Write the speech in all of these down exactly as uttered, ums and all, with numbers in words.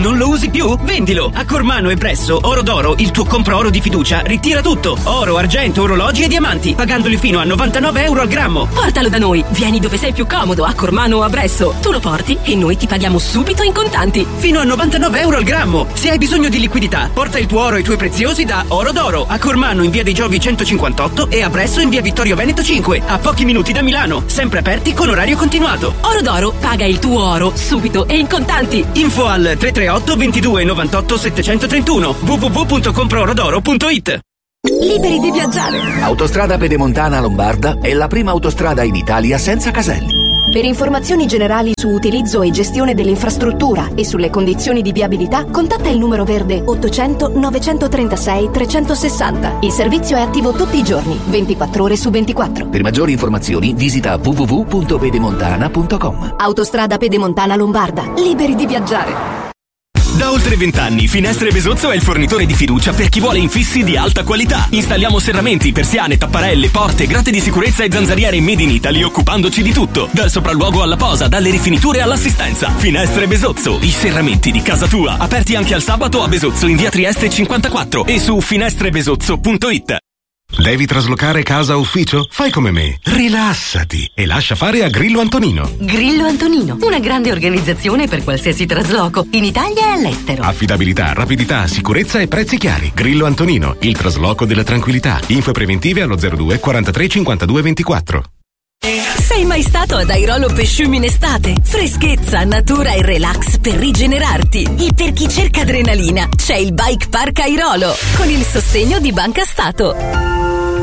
Non lo usi più? Vendilo! A Cormano e presso Oro d'Oro, il tuo compro oro di fiducia, ritira tutto. Oro, argento, orologi e diamanti, pagandoli fino a novantanove euro al grammo. Portalo da noi, vieni dove sei più comodo, a Cormano o a Bresso. Tu lo porti e noi ti paghiamo subito in contanti. Fino a novantanove euro al grammo. Se hai bisogno di liquidità, porta il tuo oro e i tuoi preziosi da Oro d'Oro. A Cormano in via dei Giovi centocinquantotto e a Bresso in via Vittorio Veneto cinque. A pochi minuti da Milano, sempre aperti con orario continuato. Oro d'Oro, paga il tuo oro subito e in contanti. Info al tre tre otto ventidue novantotto settecentotrentuno w w w punto comproorodoro punto it. Liberi di viaggiare. Autostrada Pedemontana Lombarda è la prima autostrada in Italia senza caselli. Per informazioni generali su utilizzo e gestione dell'infrastruttura e sulle condizioni di viabilità, contatta il numero verde ottocento novecentotrentasei trecentosessanta. Il servizio è attivo tutti i giorni, ventiquattro ore su ventiquattro. Per maggiori informazioni visita w w w punto pedemontana punto com. Autostrada Pedemontana Lombarda. Liberi di viaggiare. Da oltre vent'anni Finestre Besozzo è il fornitore di fiducia per chi vuole infissi di alta qualità. Installiamo serramenti, persiane, tapparelle, porte, grate di sicurezza e zanzariere made in Italy, occupandoci di tutto, dal sopralluogo alla posa, dalle rifiniture all'assistenza. Finestre Besozzo, i serramenti di casa tua, aperti anche al sabato a Besozzo in via Trieste cinquantaquattro e su finestrebesozzo punto it. Devi traslocare casa o ufficio? Fai come me, rilassati e lascia fare a Grillo Antonino. Grillo Antonino, una grande organizzazione per qualsiasi trasloco, in Italia e all'estero. Affidabilità, rapidità, sicurezza e prezzi chiari. Grillo Antonino, il trasloco della tranquillità. Info preventive allo zero due quarantatré cinquantadue ventiquattro. Sei mai stato ad Airolo Pesciumi in estate? Freschezza, natura e relax per rigenerarti. E per chi cerca adrenalina, c'è il Bike Park Airolo, con il sostegno di Banca Stato.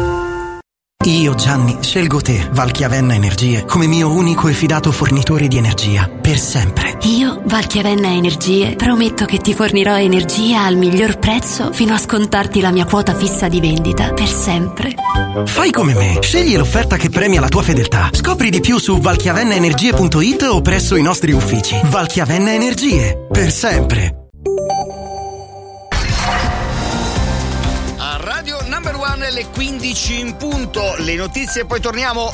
Io, Gianni, scelgo te, Valchiavenna Energie, come mio unico e fidato fornitore di energia, per sempre. Io, Valchiavenna Energie, prometto che ti fornirò energia al miglior prezzo fino a scontarti la mia quota fissa di vendita, per sempre. Fai come me, scegli l'offerta che premia la tua fedeltà. Scopri di più su valchiavennaenergie punto it o presso i nostri uffici. Valchiavenna Energie, per sempre. Le quindici in punto, le notizie e poi torniamo.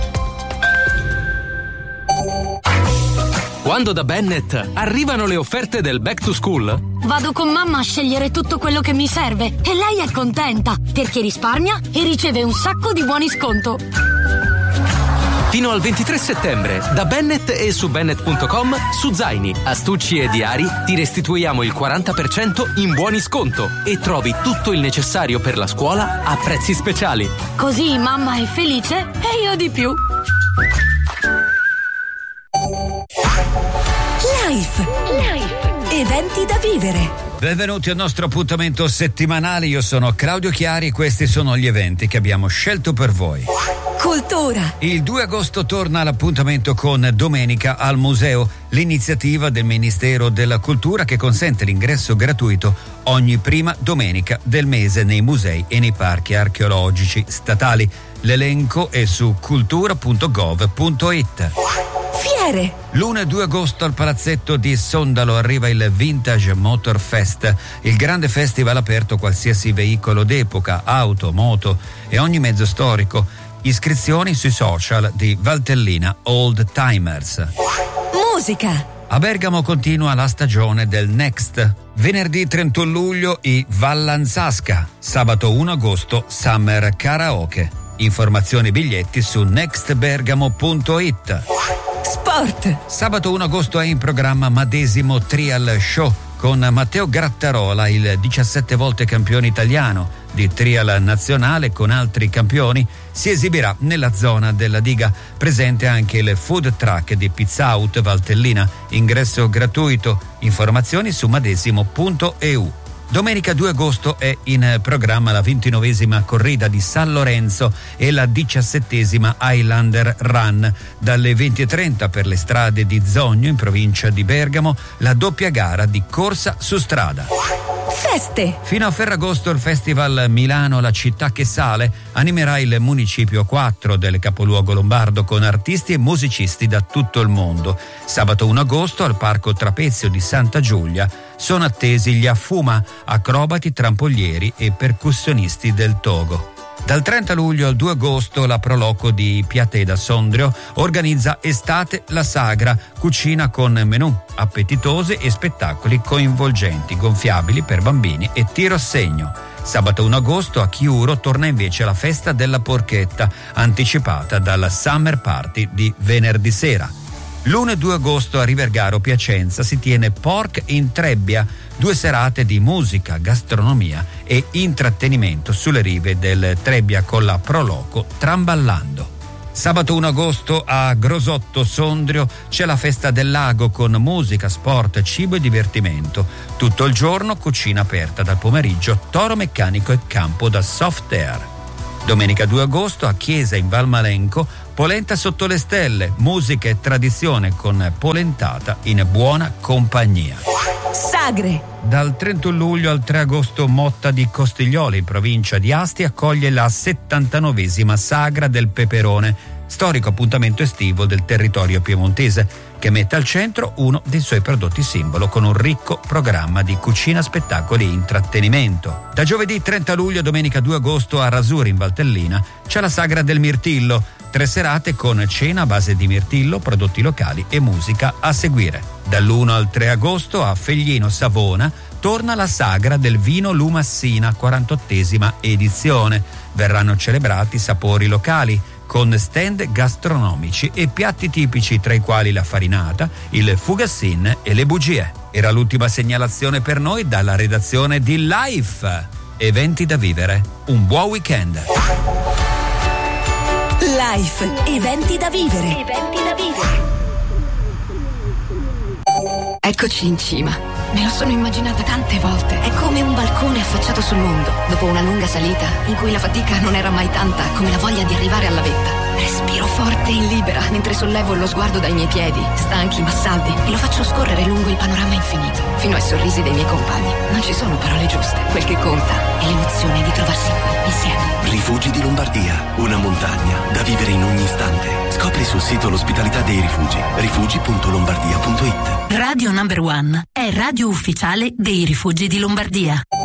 Quando da Bennett arrivano le offerte del Back to School, vado con mamma a scegliere tutto quello che mi serve e lei è contenta perché risparmia e riceve un sacco di buoni sconto. fino al ventitré settembre, da Bennett e su bennett punto com, su zaini, astucci e diari ti restituiamo il quaranta per cento in buoni sconto e trovi tutto il necessario per la scuola a prezzi speciali. Così mamma è felice e io di più. Life. Life. Eventi da vivere. Benvenuti al nostro appuntamento settimanale, io sono Claudio Chiari e questi sono gli eventi che abbiamo scelto per voi. Cultura. Il due agosto torna l'appuntamento con Domenica al Museo, l'iniziativa del Ministero della Cultura che consente l'ingresso gratuito ogni prima domenica del mese nei musei e nei parchi archeologici statali. L'elenco è su cultura punto gov punto it. Fiere. l'uno e due agosto al palazzetto di Sondalo arriva il Vintage Motor Fest, il grande festival aperto a qualsiasi veicolo d'epoca, auto, moto e ogni mezzo storico. Iscrizioni sui social di Valtellina Old Timers. Musica. A Bergamo continua la stagione del Next. Venerdì trentuno luglio i Vallanzasca, sabato primo agosto Summer Karaoke. Informazioni e biglietti su next bergamo punto it. Sport. Sabato primo agosto è in programma Madesimo Trial Show con Matteo Grattarola, il diciassette volte campione italiano di trial nazionale con altri campioni. Si esibirà nella zona della diga. Presente anche il food truck di Pizza Out Valtellina. Ingresso gratuito. Informazioni su madesimo punto e u. Domenica due agosto è in programma la ventinovesima corrida di San Lorenzo e la diciassettesima Highlander Run. Dalle venti e trenta per le strade di Zogno in provincia di Bergamo la doppia gara di corsa su strada. Feste. Fino a Ferragosto il Festival Milano La Città che Sale animerà il Municipio quattro del capoluogo lombardo con artisti e musicisti da tutto il mondo. Sabato primo agosto al Parco Trapezio di Santa Giulia sono attesi gli Affuma, acrobati, trampolieri e percussionisti del Togo. Dal trenta luglio al due agosto la Proloco di Piateda Sondrio organizza Estate la Sagra, cucina con menù appetitosi e spettacoli coinvolgenti, gonfiabili per bambini e tiro a segno. Sabato primo agosto a Chiuro torna invece la festa della porchetta, anticipata dalla Summer Party di venerdì sera. L'uno e due agosto a Rivergaro Piacenza si tiene Pork in Trebbia, due serate di musica, gastronomia e intrattenimento sulle rive del Trebbia con la Proloco Tramballando. Sabato primo agosto a Grosotto Sondrio c'è la festa del lago con musica, sport, cibo e divertimento. Tutto il giorno cucina aperta, dal pomeriggio toro meccanico e campo da soft air. Domenica due agosto a Chiesa in Valmalenco, polenta sotto le stelle, musica e tradizione con polentata in buona compagnia. Sagre. Dal trentuno luglio al tre agosto Motta di Costigliole in provincia di Asti accoglie la settantanovesima Sagra del Peperone, storico appuntamento estivo del territorio piemontese, che mette al centro uno dei suoi prodotti simbolo con un ricco programma di cucina, spettacoli e intrattenimento. Da giovedì trenta luglio a domenica due agosto a Rasuri in Valtellina c'è la Sagra del Mirtillo, tre serate con cena a base di mirtillo, prodotti locali e musica a seguire. Dall'primo al tre agosto a Feglino Savona torna la Sagra del Vino Lumassina, quarantottesima edizione. Verranno celebrati sapori locali con stand gastronomici e piatti tipici, tra i quali la farinata, il fugassin e le bugie. Era l'ultima segnalazione per noi dalla redazione di Life. Eventi da vivere. Un buon weekend. Life. Eventi da vivere. Eventi da vivere. Eccoci in cima. Me lo sono immaginata tante volte. È come un balcone affacciato sul mondo, dopo una lunga salita in cui la fatica non era mai tanta come la voglia di arrivare alla vetta. Respiro forte e libera mentre sollevo lo sguardo dai miei piedi, stanchi ma saldi, e lo faccio scorrere lungo il panorama infinito, fino ai sorrisi dei miei compagni. Non ci sono parole giuste. Quel che conta è l'emozione di trovarsi qui, insieme. Rifugi di Lombardia, una montagna da vivere in ogni istante. Scopri sul sito l'ospitalità dei rifugi, rifugi punto lombardia punto it. Radio Number One è radio ufficiale dei Rifugi di Lombardia.